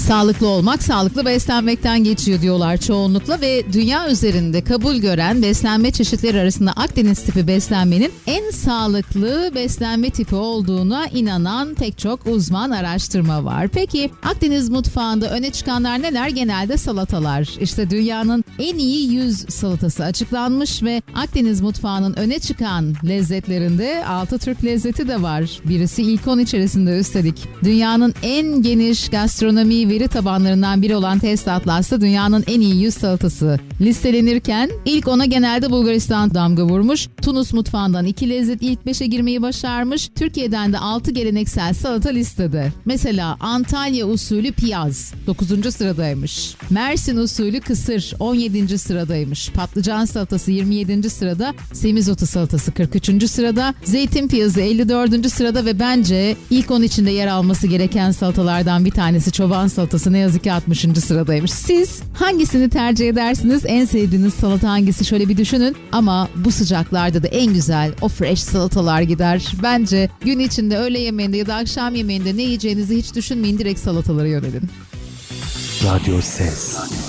Sağlıklı olmak, sağlıklı beslenmekten geçiyor diyorlar çoğunlukla ve dünya üzerinde kabul gören beslenme çeşitleri arasında Akdeniz tipi beslenmenin en sağlıklı beslenme tipi olduğuna inanan pek çok uzman araştırma var. Peki Akdeniz mutfağında öne çıkanlar neler? Genelde salatalar. İşte dünyanın en iyi 100 salatası açıklanmış ve Akdeniz mutfağının öne çıkan lezzetlerinde 6 Türk lezzeti de var. Birisi ilk 10 içerisinde üstelik. Dünyanın en geniş gastronomi veri tabanlarından biri olan Test Atlas'ta dünyanın en iyi 100 salatası listelenirken ilk 10'a genelde Bulgaristan damga vurmuş. Tunus mutfağından 2 lezzet ilk 5'e girmeyi başarmış. Türkiye'den de 6 geleneksel salata listede. Mesela Antalya usulü piyaz 9. sıradaymış. Mersin usulü kısır 17. sıradaymış. Patlıcan salatası 27. sırada. Semizotu salatası 43. sırada. Zeytin piyazı 54. sırada ve bence ilk 10 içinde yer alması gereken salatalardan bir tanesi çoban salatası ne yazık ki 60. sıradaymış. Siz hangisini tercih edersiniz? En sevdiğiniz salata hangisi? Şöyle bir düşünün. Ama bu sıcaklarda da en güzel o fresh salatalar gider. Bence gün içinde öğle yemeğinde ya da akşam yemeğinde ne yiyeceğinizi hiç düşünmeyin. Direkt salatalara yönelin. Radyo Ses.